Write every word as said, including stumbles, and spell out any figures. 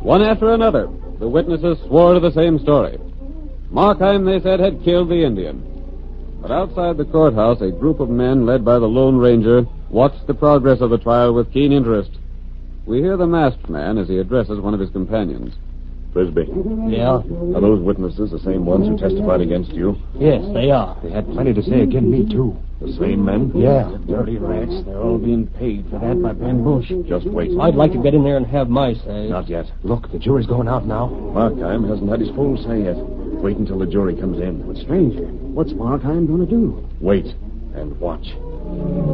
One after another, the witnesses swore to the same story. Markheim, they said, had killed the Indian. But outside the courthouse, a group of men led by the Lone Ranger watched the progress of the trial with keen interest. We hear the masked man as he addresses one of his companions. Frisbee. Yeah? Are those witnesses the same ones who testified against you? Yes, they are. They had plenty to say against me, too. The same men? Yeah. Dirty rats. They're all being paid for that by Ben Bush. Just wait. I'd like to get in there and have my say. Not yet. Look, the jury's going out now. Markheim hasn't had his full say yet. Wait until the jury comes in. But, stranger, what's Markheim going to do? Wait and watch.